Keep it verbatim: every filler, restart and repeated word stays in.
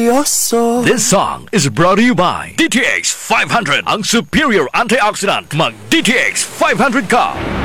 seryoso. This song is brought to you by D T X five hundred, ang superior antioxidant. Mag D T X five hundred ka!